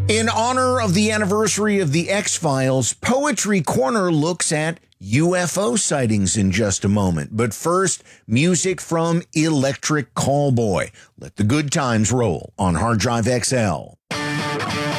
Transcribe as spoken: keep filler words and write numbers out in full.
In honor of the anniversary of the X-Files, Poetry Corner looks at U F O sightings in just a moment. But first, music from Electric Callboy. Let the good times roll on Hard Drive X L.